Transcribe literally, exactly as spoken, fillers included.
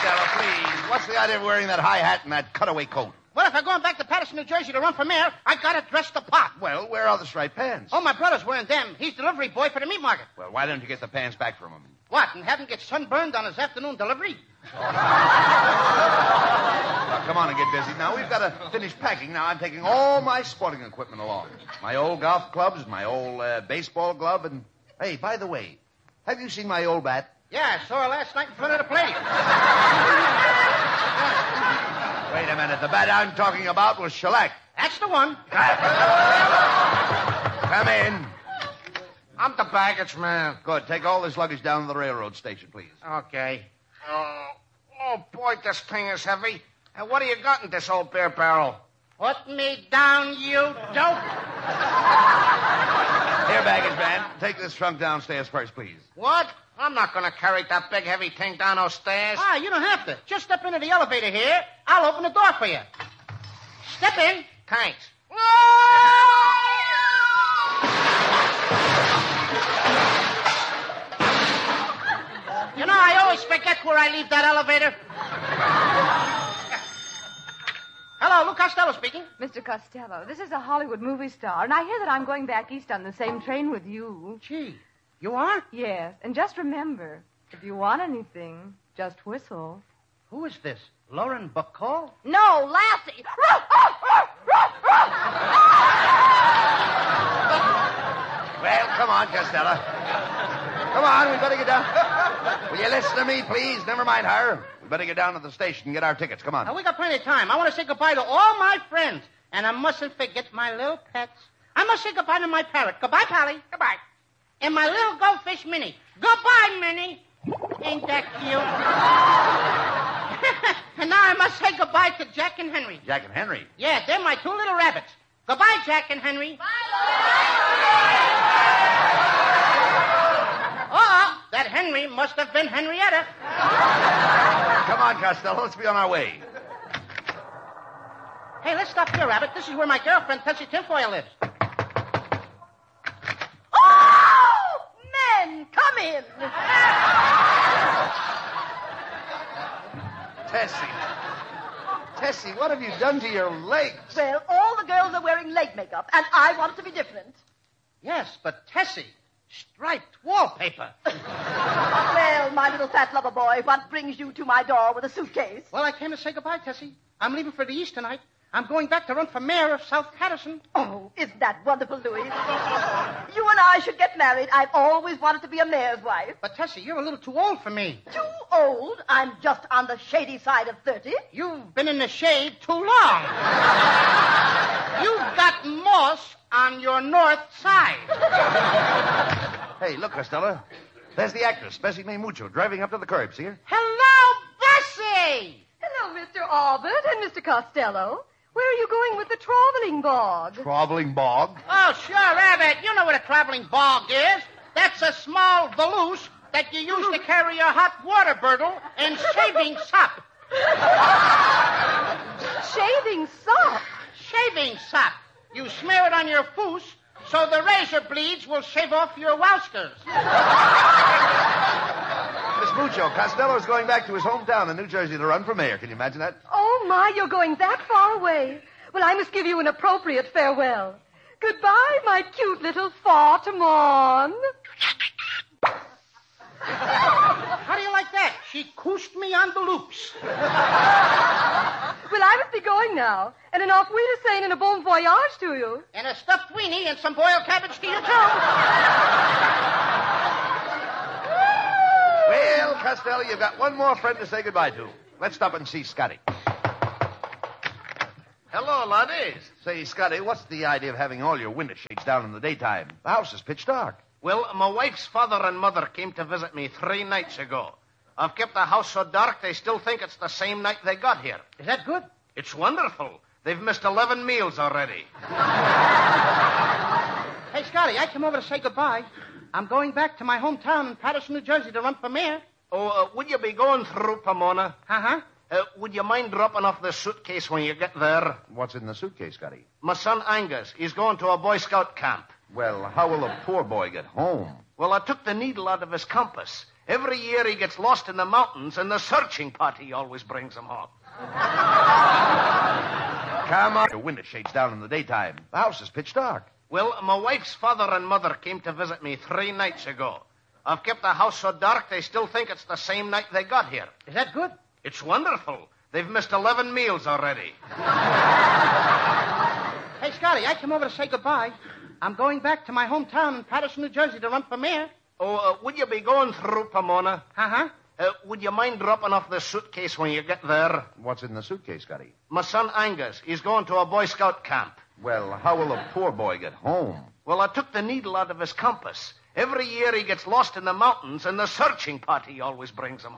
Costello, please. What's the idea of wearing that high hat and that cutaway coat? Well, if I'm going back to Patterson, New Jersey to run for mayor, I gotta dress the part. Well, where are the striped pants? Oh, my brother's wearing them. He's delivery boy for the meat market. Well, why don't you get the pants back from him? What, and have him get sunburned on his afternoon delivery? Well, come on and get busy. Now, we've got to finish packing. Now, I'm taking all my sporting equipment along. My old golf clubs, my old uh, baseball glove, and... Hey, by the way, have you seen my old bat? Yeah, I saw her last night in front of the plate. Wait a minute. The bat I'm talking about was shellac. That's the one. Come in. I'm the baggage man. Good. Take all this luggage down to the railroad station, please. Okay. Oh, oh boy, this thing is heavy. And what do you got in this old beer barrel? Put me down, you dope. Here, baggage man. Take this trunk downstairs first, please. What? I'm not going to carry that big, heavy thing down those stairs. Ah, you don't have to. Just step into the elevator here. I'll open the door for you. Step in. Thanks. You know, I always forget where I leave that elevator. Hello, Lou Costello speaking. Mister Costello, this is a Hollywood movie star, and I hear that I'm going back east on the same train with you. Gee, you are? Yes, and just remember, if you want anything, just whistle. Who is this? Lauren Bacall? No, Lassie. Well, come on, Costello. Come on, we better get down. Will you listen to me, please? Never mind her. We better get down to the station and get our tickets. Come on. Now, we got plenty of time. I want to say goodbye to all my friends. And I mustn't forget my little pets. I must say goodbye to my parrot. Goodbye, Pally. Goodbye. And my little goldfish, Minnie. Goodbye, Minnie. Ain't that cute? And now I must say goodbye to Jack and Henry. Jack and Henry? Yeah, they're my two little rabbits. Goodbye, Jack and Henry. Bye. Oh, that Henry must have been Henrietta. Come on, Costello. Let's be on our way. Hey, let's stop here, Rabbit. This is where my girlfriend, Tessie Tinfoil, lives. Oh! Men, come in. Tessie. Tessie, what have you done to your legs? Well, all the girls are wearing leg makeup, and I want it to be different. Yes, but Tessie, striped wallpaper. Well, my little fat lover boy, what brings you to my door with a suitcase? Well, I came to say goodbye, Tessie. I'm leaving for the East tonight. I'm going back to run for mayor of South Patterson. Oh, isn't that wonderful, Louis? You and I should get married. I've always wanted to be a mayor's wife. But, Tessie, you're a little too old for me. Too old? I'm just on the shady side of thirty. You've been in the shade too long. You've got moss on your north side. Hey, look, Costello. There's the actress, Bessie May Mucho, driving up to the curb. See her? Hello, Bessie! Hello, Mister Albert and Mister Costello. Where are you going with the traveling bog? Traveling bog? Oh, sure, Rabbit. You know what a traveling bog is. That's a small valise that you use to carry your hot water bottle and shaving sop. Shaving sop? Shaving sop. You smear it on your foos so the razor bleeds will shave off your wowskers. Miss Mucho, Costello's going back to his hometown in New Jersey to run for mayor. Can you imagine that? Oh, my, you're going that far away. Well, I must give you an appropriate farewell. Goodbye, my cute little Fatimon. How do you like that? She cooshed me on the loops. Well, I must be going now. And an auf Wiedersehen and a bon voyage to you. And a stuffed weenie and some boiled cabbage to you, too. Well, Costello, you've got one more friend to say goodbye to. Let's stop and see Scotty. Hello, laddies. Say, Scotty, what's the idea of having all your window shades down in the daytime? The house is pitch dark. Well, my wife's father and mother came to visit me three nights ago. I've kept the house so dark they still think it's the same night they got here. Is that good? It's wonderful. They've missed eleven meals already. Hey, Scotty, I came over to say goodbye. I'm going back to my hometown in Patterson, New Jersey to run for mayor. Oh, uh, would you be going through Pomona? Uh-huh. Uh, would you mind dropping off the suitcase when you get there? What's in the suitcase, Scotty? My son Angus. He's going to a Boy Scout camp. Well, how will the poor boy get home? Well, I took the needle out of his compass. Every year he gets lost in the mountains, and the searching party always brings him home. Come on. Your window shades down in the daytime. The house is pitch dark. Well, my wife's father and mother came to visit me three nights ago. I've kept the house so dark they still think it's the same night they got here. Is that good? It's wonderful. They've missed eleven meals already. Hey, Scotty, I came over to say goodbye. I'm going back to my hometown in Patterson, New Jersey to run for mayor. Oh, uh, would you be going through, Pomona? Uh-huh. Uh, would you mind dropping off this suitcase when you get there? What's in the suitcase, Scotty? My son Angus, he's going to a Boy Scout camp. Well, how will the poor boy get home? Well, I took the needle out of his compass. Every year he gets lost in the mountains, and the searching party always brings him